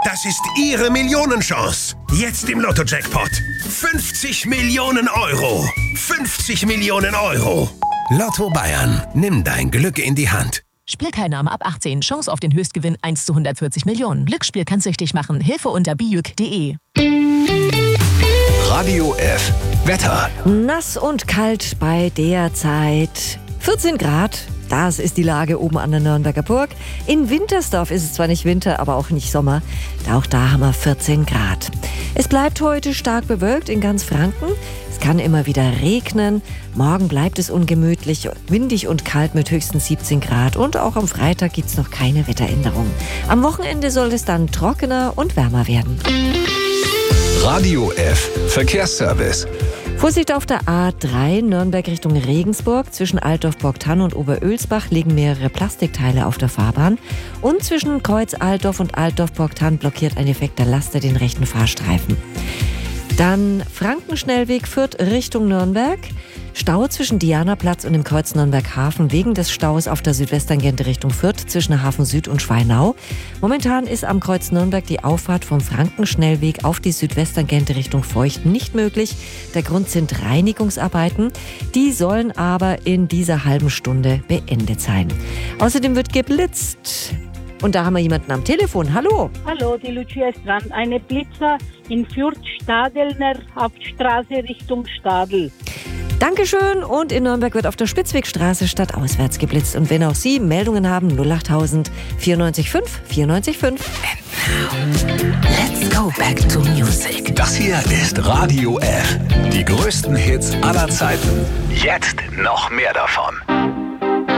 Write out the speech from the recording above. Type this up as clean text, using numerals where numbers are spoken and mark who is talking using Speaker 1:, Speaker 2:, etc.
Speaker 1: Das ist Ihre Millionenchance. Jetzt im Lotto-Jackpot. 50 Millionen Euro. 50 Millionen Euro. Lotto Bayern. Nimm dein Glück in die Hand.
Speaker 2: Spielteilnahme ab 18. Chance auf den Höchstgewinn 1 zu 140 Millionen. Glücksspiel kann süchtig machen. Hilfe unter bijuk.de.
Speaker 3: Radio F. Wetter.
Speaker 4: Nass und kalt bei der Zeit. 14 Grad. Das ist die Lage oben an der Nürnberger Burg. In Wintersdorf ist es zwar nicht Winter, aber auch nicht Sommer. Auch da haben wir 14 Grad. Es bleibt heute stark bewölkt in ganz Franken. Es kann immer wieder regnen. Morgen bleibt es ungemütlich, windig und kalt mit höchstens 17 Grad. Und auch am Freitag gibt es noch keine Wetteränderung. Am Wochenende soll es dann trockener und wärmer werden.
Speaker 3: Radio F. Verkehrsservice.
Speaker 4: Vorsicht auf der A3 Nürnberg Richtung Regensburg. Zwischen Altdorf-Borgtann und Oberölsbach liegen mehrere Plastikteile auf der Fahrbahn. Und zwischen Kreuz Altdorf und Altdorf-Borgtann blockiert ein defekter Laster den rechten Fahrstreifen. Dann Frankenschnellweg Fürth Richtung Nürnberg. Stau zwischen Dianaplatz und dem Kreuz Nürnberg-Hafen wegen des Staus auf der Südwesttangente Richtung Fürth zwischen Hafen Süd und Schweinau. Momentan ist am Kreuz Nürnberg die Auffahrt vom Frankenschnellweg auf die Südwesttangente Richtung Feucht nicht möglich. Der Grund sind Reinigungsarbeiten. Die sollen aber in dieser halben Stunde beendet sein. Außerdem wird geblitzt. Und da haben wir jemanden am Telefon. Hallo.
Speaker 5: Hallo, die Lucia ist dran. Eine Blitzer in Fürth-Stadelner Hauptstraße Richtung Stadel.
Speaker 4: Dankeschön. Und in Nürnberg wird auf der Spitzwegstraße stadtauswärts geblitzt. Und wenn auch Sie Meldungen haben, 08000 94 5 94 5.
Speaker 3: And now, let's go back to music. Das hier ist Radio F. Die größten Hits aller Zeiten. Jetzt noch mehr davon.